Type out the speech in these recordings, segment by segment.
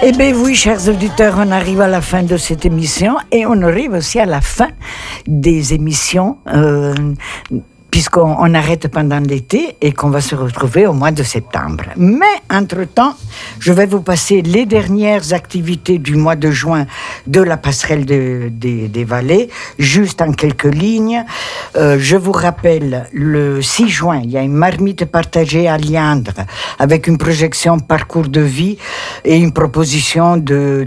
Eh bien oui, chers auditeurs, on arrive à la fin de cette émission et on arrive aussi à la fin des émissions puisqu'on arrête pendant l'été et qu'on va se retrouver au mois de septembre. Mais, entre-temps, je vais vous passer les dernières activités du mois de juin de la passerelle des Vallées, juste en quelques lignes. Je vous rappelle, le 6 juin, il y a une marmite partagée à Liandre avec une projection parcours de vie et une proposition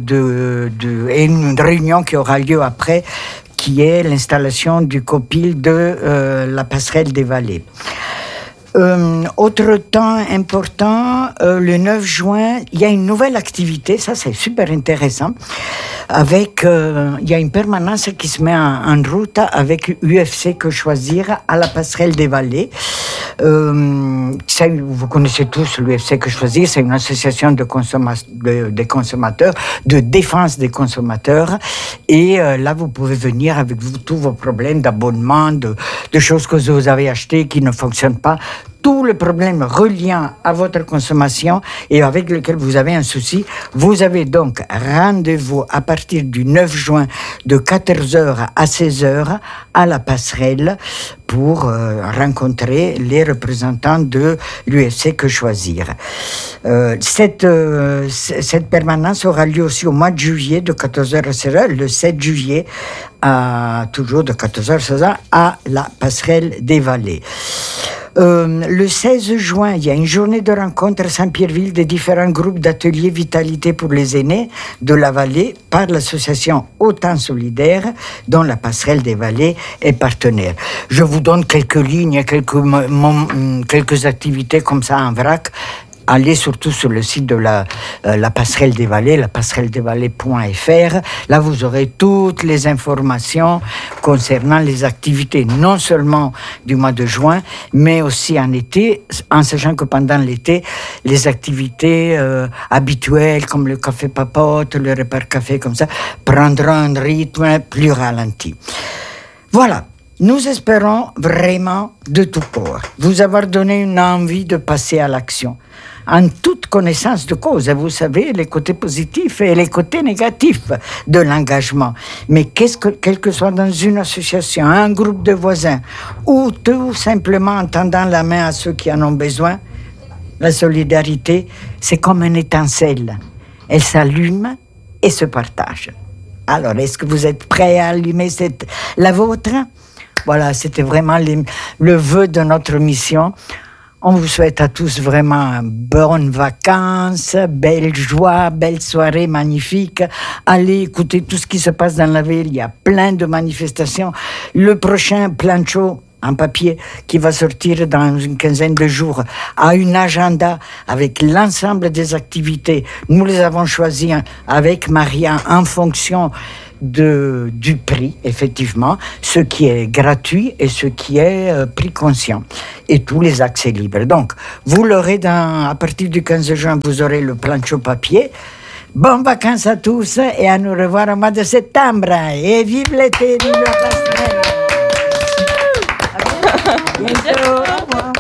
et une réunion qui aura lieu après, qui est l'installation du copil de la passerelle des Vallées. Autre temps important, le 9 juin, il y a une nouvelle activité, ça c'est super intéressant, avec, il y a une permanence qui se met en route avec UFC Que Choisir à la passerelle des Vallées. Ça, vous connaissez tous l'UFC Que Choisir, c'est une association des consommateurs, de défense des consommateurs. Et là, vous pouvez venir avec tous vos problèmes d'abonnement, de choses que vous avez achetées qui ne fonctionnent pas. Tous les problèmes reliant à votre consommation et avec lesquels vous avez un souci, vous avez donc rendez-vous à partir du 9 juin de 14h à 16h à la passerelle pour rencontrer les représentants de l'UFC Que Choisir. Cette permanence aura lieu aussi au mois de juillet de 14h à 16h, le 7 juillet toujours de 14h à 16h à la passerelle des Vallées. Le 16 juin, il y a une journée de rencontre à Saint-Pierreville des différents groupes d'ateliers Vitalité pour les aînés de la Vallée par l'association Autant Solidaire, dont la passerelle des Vallées est partenaire. Je vous donne quelques lignes, quelques activités comme ça en vrac. Allez surtout sur le site de la passerelle des Vallées, lapasserelledesvallées.fr. Là, vous aurez toutes les informations concernant les activités, non seulement du mois de juin, mais aussi en été, en sachant que pendant l'été, les activités habituelles, comme le café papote, le repas café, comme ça, prendront un rythme plus ralenti. Voilà. Nous espérons vraiment de tout cœur vous avoir donné une envie de passer à l'action, en toute connaissance de cause. Vous savez, les côtés positifs et les côtés négatifs de l'engagement. Mais quel que soit dans une association, un groupe de voisins, ou tout simplement en tendant la main à ceux qui en ont besoin, la solidarité, c'est comme une étincelle. Elle s'allume et se partage. Alors, est-ce que vous êtes prêts à allumer la vôtre ? Voilà, c'était vraiment le vœu de notre mission. On vous souhaite à tous vraiment bonnes vacances, belle joie, belle soirée magnifique. Allez écouter tout ce qui se passe dans la ville. Il y a plein de manifestations. Le prochain plancho en papier qui va sortir dans une quinzaine de jours a un agenda avec l'ensemble des activités. Nous les avons choisis avec Maria en fonction du prix, effectivement, ce qui est gratuit et ce qui est prix conscient. Et tous les accès libres. Donc, vous l'aurez à partir du 15 juin, vous aurez le plancho papier. Bonnes vacances à tous et à nous revoir au mois de septembre. Et vive l'été, vive la passerelle. À bientôt. Au revoir.